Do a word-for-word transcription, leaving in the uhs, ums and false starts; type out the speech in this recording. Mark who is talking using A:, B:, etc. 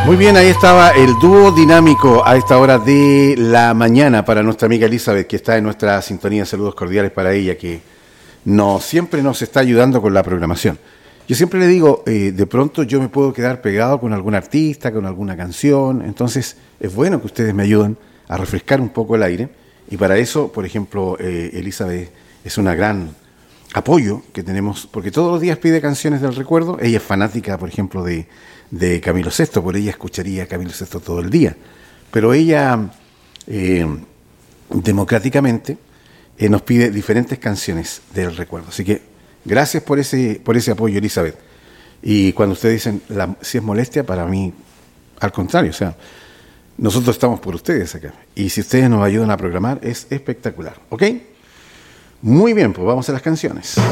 A: Muy bien, ahí estaba el dúo dinámico a esta hora de la mañana para nuestra amiga Elizabeth, que está en nuestra sintonía. Saludos cordiales para ella, que no, siempre nos está ayudando con la programación. Yo siempre le digo, eh, de pronto yo me puedo quedar pegado con algún artista, con alguna canción, entonces es bueno que ustedes me ayuden a refrescar un poco el aire, y para eso, por ejemplo, eh, Elizabeth es una gran apoyo que tenemos, porque todos los días pide canciones del recuerdo. Ella es fanática, por ejemplo, de, de Camilo Sesto, por ella escucharía a Camilo Sesto todo el día, pero ella eh, democráticamente eh, nos pide diferentes canciones del recuerdo, así que gracias por ese, por ese apoyo, Elizabeth. Y cuando ustedes dicen la, si es molestia, para mí, al contrario, o sea, nosotros estamos por ustedes acá, y si ustedes nos ayudan a programar, es espectacular, ¿ok? Muy bien, pues vamos a las canciones.